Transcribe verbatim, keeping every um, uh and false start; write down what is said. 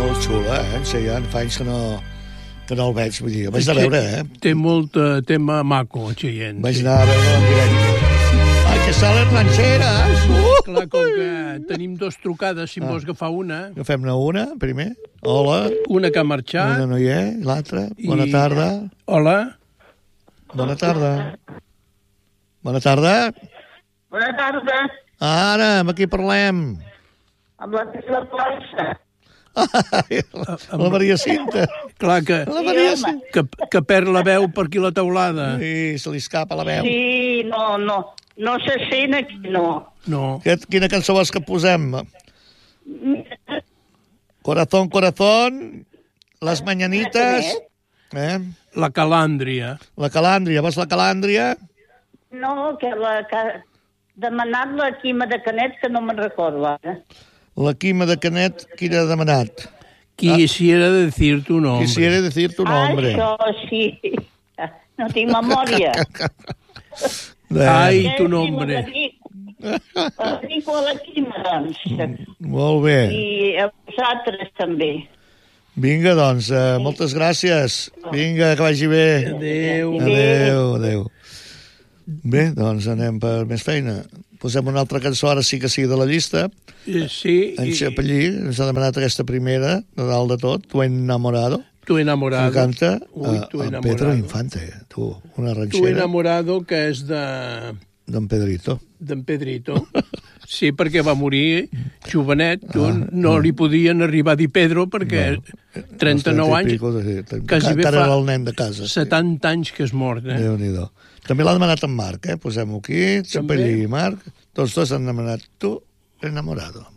molt xula, eh, en Cheyenne. Fa anys que no, que no el veig, vull dir, el vaig anar a veure, eh? Té molt uh, tema maco, Cheyenne. Vaig sí. anar a veure en directe. Ai, que salen ranxeres! Uh! Clar, com que tenim dos trucades, si em vols agafar una. Agafem-ne una, primer. Hola. Una que ha marxat. Una no hi és, l'altra. Bona I... tarda. Hola. Bona tarda. Bona tarda. Bona tarda. Ara, amb qui parlem? Amb la Tecla Plaça. Ai, la, la Maria Cinta. Clar que, La Maria Cinta. que, que perd la veu per aquí la teulada. Sí, se li escapa la veu. Sí, no, no. No se sent aquí, no. No. Que, quina cançó vols que posem? Corazón, corazón, les mañanites... Eh? La calàndria. La calàndria, vols la calàndria? No, que la... Que... Demanat la Quima de Canet, que no me'n recordo ara. La Quima de Canet, qui l'ha demanat? Quisiera decir tu nombre. Quisiera decir tu nombre. Ah, això sí. No tinc memòria. Ai, tu nombre. El dico a la Quima, doncs. Molt bé. I a vosaltres també. Vinga, doncs, uh, moltes gràcies. Vinga, que vagi bé. Adéu. Adéu, adéu. Bé, doncs anem per més feina. Posem una altra cançó, ara sí que sigui de la llista. Sí. En Xapellí ens ha demanat aquesta primera, de dalt de tot, Tu enamorado. Tu enamorado. Que canta Ui, tu uh, enamorado. Pedro Infante, tu, una Tu ranxera. enamorado, que és de... D'en Pedrito. D'en Pedrito. Sí, perquè va morir jovenet. Tu ah, no li podien arribar a dir Pedro perquè no, trenta-nou anys, quasi bé fa el nen de casa, setanta sí. anys que és mort. Eh? Déu-n'hi-do. També l'ha demanat en Marc, eh? Posem-ho aquí, Xapellí i Marc. Tots dos han demanat Tu enamorado.